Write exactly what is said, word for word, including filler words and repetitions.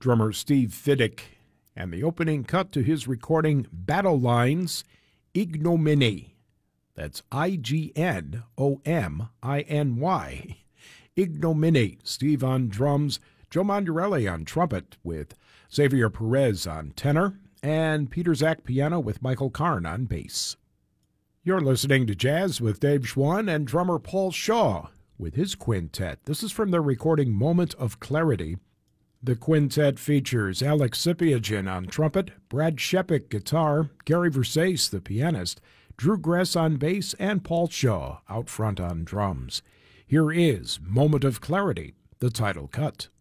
drummer Steve Fiddick, and the opening cut to his recording Battle Lines, Ignominy. That's I G N O M I N Y. Ignominy. Steve on drums, Joe Mondarelli on trumpet with Xavier Perez on tenor, and Peter Zach piano with Michael Karn on bass. You're listening to Jazz with Dave Schwann and drummer Paul Shaw with his quintet. This is from their recording Moment of Clarity. The quintet features Alex Sipiagin on trumpet, Brad Shepik guitar, Gary Versace the pianist, Drew Gress on bass, and Paul Shaw out front on drums. Here is Moment of Clarity, the title cut.